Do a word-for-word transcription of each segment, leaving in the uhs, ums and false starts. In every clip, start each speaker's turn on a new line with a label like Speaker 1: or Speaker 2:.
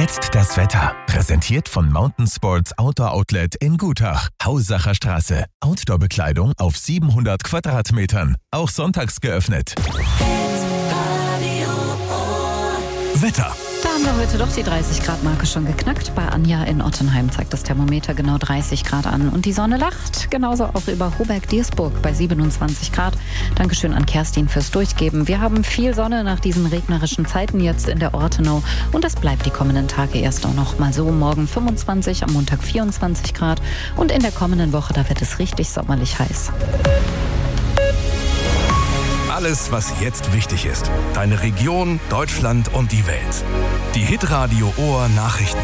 Speaker 1: Jetzt das Wetter. Präsentiert von Mountain Sports Outdoor Outlet in Gutach. Hausacher Straße. Outdoor-Bekleidung auf siebenhundert Quadratmetern. Auch sonntags geöffnet. Wetter.
Speaker 2: Da haben wir heute doch die dreißig Grad Marke schon geknackt. Bei Anja in Ottenheim zeigt das Thermometer genau dreißig Grad an. Und die Sonne lacht. Genauso auch über Hoberg-Diersburg bei siebenundzwanzig Grad. Dankeschön an Kerstin fürs Durchgeben. Wir haben viel Sonne nach diesen regnerischen Zeiten jetzt in der Ortenau. Und das bleibt die kommenden Tage erst auch noch mal so. Morgen fünfundzwanzig, am Montag vierundzwanzig Grad. Und in der kommenden Woche, da wird es richtig sommerlich heiß.
Speaker 1: Alles, was jetzt wichtig ist. Deine Region, Deutschland und die Welt. Die Hitradio Ohr Nachrichten.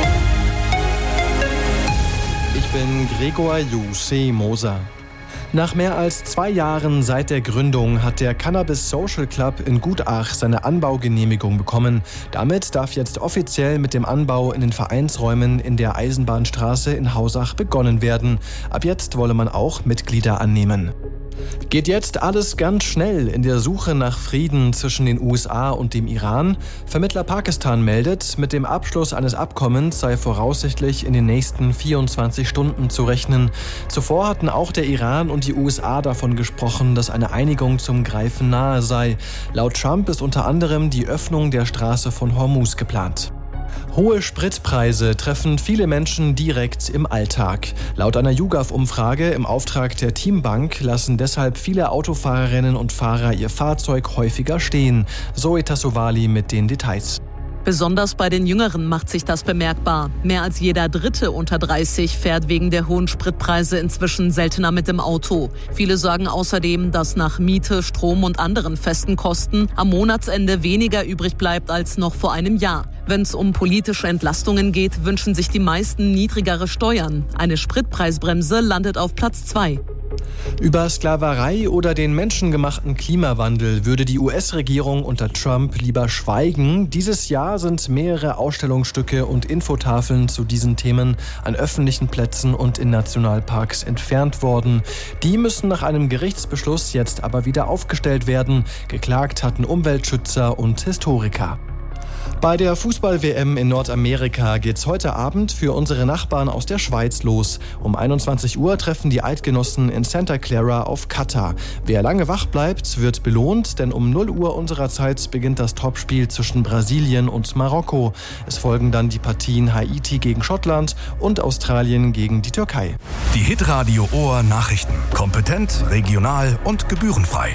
Speaker 3: Ich bin Gregor Jussi Moser. Nach mehr als zwei Jahren seit der Gründung hat der Cannabis Social Club in Gutach seine Anbaugenehmigung bekommen. Damit darf jetzt offiziell mit dem Anbau in den Vereinsräumen in der Eisenbahnstraße in Hausach begonnen werden. Ab jetzt wolle man auch Mitglieder annehmen. Geht jetzt alles ganz schnell in der Suche nach Frieden zwischen den U S A und dem Iran? Vermittler Pakistan meldet, mit dem Abschluss eines Abkommens sei voraussichtlich in den nächsten vierundzwanzig Stunden zu rechnen. Zuvor hatten auch der Iran und die U S A davon gesprochen, dass eine Einigung zum Greifen nahe sei. Laut Trump ist unter anderem die Öffnung der Straße von Hormuz geplant. Hohe Spritpreise treffen viele Menschen direkt im Alltag. Laut einer YouGov-Umfrage im Auftrag der Teambank lassen deshalb viele Autofahrerinnen und Fahrer ihr Fahrzeug häufiger stehen. Zoe Tassovali mit den Details.
Speaker 4: Besonders bei den Jüngeren macht sich das bemerkbar. Mehr als jeder Dritte unter dreißig fährt wegen der hohen Spritpreise inzwischen seltener mit dem Auto. Viele sagen außerdem, dass nach Miete, Strom und anderen festen Kosten am Monatsende weniger übrig bleibt als noch vor einem Jahr. Wenn es um politische Entlastungen geht, wünschen sich die meisten niedrigere Steuern. Eine Spritpreisbremse landet auf Platz zwei.
Speaker 3: Über Sklaverei oder den menschengemachten Klimawandel würde die U S-Regierung unter Trump lieber schweigen. Dieses Jahr sind mehrere Ausstellungsstücke und Infotafeln zu diesen Themen an öffentlichen Plätzen und in Nationalparks entfernt worden. Die müssen nach einem Gerichtsbeschluss jetzt aber wieder aufgestellt werden. Geklagt hatten Umweltschützer und Historiker. Bei der Fußball-W M in Nordamerika geht's heute Abend für unsere Nachbarn aus der Schweiz los. Um einundzwanzig Uhr treffen die Eidgenossen in Santa Clara auf Katar. Wer lange wach bleibt, wird belohnt, denn um null Uhr unserer Zeit beginnt das Topspiel zwischen Brasilien und Marokko. Es folgen dann die Partien Haiti gegen Schottland und Australien gegen die Türkei.
Speaker 1: Die Hitradio Ohr Nachrichten. Kompetent, regional und gebührenfrei.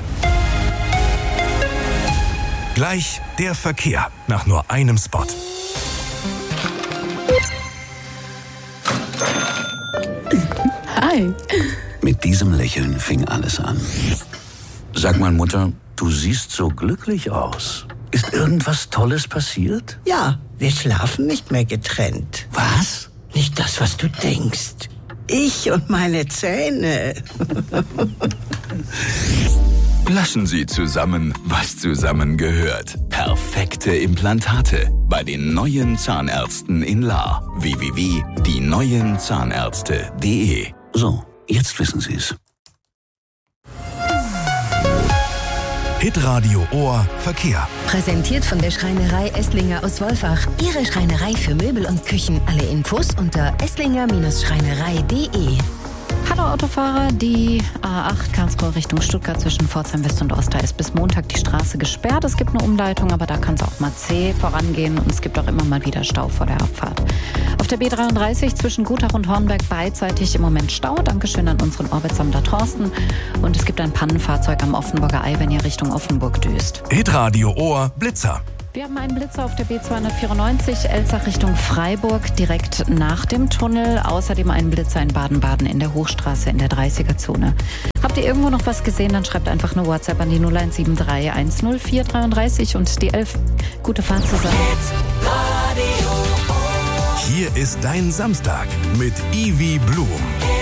Speaker 1: Gleich der Verkehr nach nur einem Spot.
Speaker 2: Hi.
Speaker 5: Mit diesem Lächeln fing alles an. Sag mal, Mutter, du siehst so glücklich aus. Ist irgendwas Tolles passiert?
Speaker 6: Ja, wir schlafen nicht mehr getrennt.
Speaker 5: Was?
Speaker 6: Nicht das, was du denkst. Ich und meine Zähne.
Speaker 7: Lassen Sie zusammen, was zusammengehört. Perfekte Implantate bei den neuen Zahnärzten in Lahr. w w w punkt die neuen zahnärzte punkt de.
Speaker 5: So, jetzt wissen Sie es.
Speaker 1: Hitradio Ohr Verkehr.
Speaker 8: Präsentiert von der Schreinerei Esslinger aus Wolfach. Ihre Schreinerei für Möbel und Küchen. Alle Infos unter esslinger Schreinerei punkt de.
Speaker 2: Hallo Autofahrer, die A acht Karlsruhe Richtung Stuttgart zwischen Pforzheim West und Ost, da ist bis Montag die Straße gesperrt. Es gibt eine Umleitung, aber da kann es auch mal zäh vorangehen und es gibt auch immer mal wieder Stau vor der Abfahrt. Auf der B dreiunddreißig zwischen Gutach und Hornberg beidseitig im Moment Stau. Dankeschön an unseren Orbitsammler Thorsten. Und es gibt ein Pannenfahrzeug am Offenburger Ei, wenn ihr Richtung Offenburg düst.
Speaker 1: Hitradio Ohr Blitzer.
Speaker 2: Wir haben einen Blitzer auf der B zweihundertvierundneunzig, Elzach Richtung Freiburg, direkt nach dem Tunnel. Außerdem einen Blitzer in Baden-Baden in der Hochstraße in der dreißiger-Zone. Habt ihr irgendwo noch was gesehen, dann schreibt einfach eine WhatsApp an die null eins sieben drei eins null vier drei drei und die elf. Gute Fahrt zusammen.
Speaker 1: Hier ist dein Samstag mit Ivy Blum.